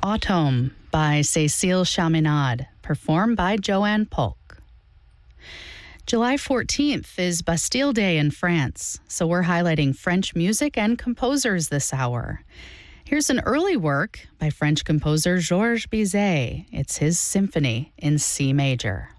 Autumn by Cécile Chaminade, performed by Joanne Polk. July 14th is Bastille Day in France, so we're highlighting French music and composers this hour. Here's an early work by French composer Georges Bizet. It's his symphony in C major.